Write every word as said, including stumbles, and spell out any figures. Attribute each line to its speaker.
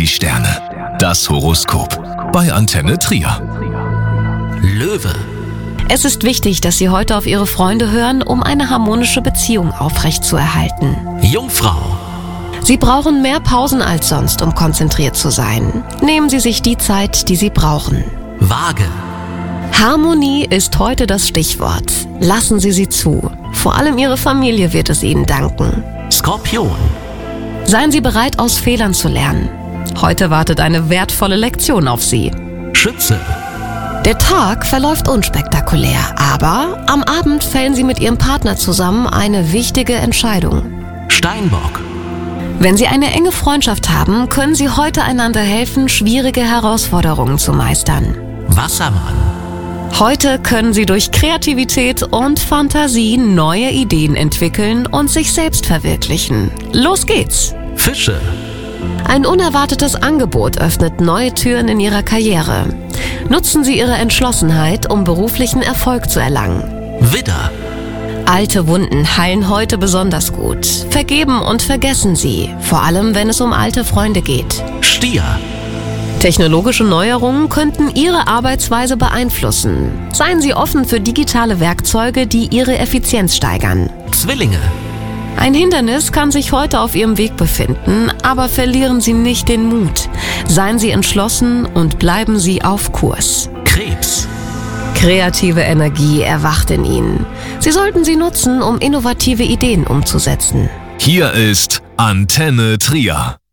Speaker 1: Sterne. Das Horoskop bei Antenne Trier.
Speaker 2: Löwe.
Speaker 3: Es ist wichtig, dass Sie heute auf Ihre Freunde hören, um eine harmonische Beziehung aufrechtzuerhalten.
Speaker 2: Jungfrau.
Speaker 3: Sie brauchen mehr Pausen als sonst, um konzentriert zu sein. Nehmen Sie sich die Zeit, die Sie brauchen.
Speaker 2: Waage.
Speaker 3: Harmonie ist heute das Stichwort. Lassen Sie sie zu. Vor allem Ihre Familie wird es Ihnen danken.
Speaker 2: Skorpion.
Speaker 3: Seien Sie bereit, aus Fehlern zu lernen. Heute wartet eine wertvolle Lektion auf Sie.
Speaker 2: Schütze.
Speaker 3: Der Tag verläuft unspektakulär, aber am Abend fällen Sie mit Ihrem Partner zusammen eine wichtige Entscheidung.
Speaker 2: Steinbock.
Speaker 3: Wenn Sie eine enge Freundschaft haben, können Sie heute einander helfen, schwierige Herausforderungen zu meistern.
Speaker 2: Wassermann.
Speaker 3: Heute können Sie durch Kreativität und Fantasie neue Ideen entwickeln und sich selbst verwirklichen. Los geht's!
Speaker 2: Fische.
Speaker 3: Ein unerwartetes Angebot öffnet neue Türen in Ihrer Karriere. Nutzen Sie Ihre Entschlossenheit, um beruflichen Erfolg zu erlangen.
Speaker 2: Widder.
Speaker 3: Alte Wunden heilen heute besonders gut. Vergeben und vergessen Sie, vor allem wenn es um alte Freunde geht.
Speaker 2: Stier.
Speaker 3: Technologische Neuerungen könnten Ihre Arbeitsweise beeinflussen. Seien Sie offen für digitale Werkzeuge, die Ihre Effizienz steigern.
Speaker 2: Zwillinge.
Speaker 3: Ein Hindernis kann sich heute auf Ihrem Weg befinden, aber verlieren Sie nicht den Mut. Seien Sie entschlossen und bleiben Sie auf Kurs.
Speaker 2: Krebs.
Speaker 3: Kreative Energie erwacht in Ihnen. Sie sollten sie nutzen, um innovative Ideen umzusetzen.
Speaker 1: Hier ist Antenne Trier.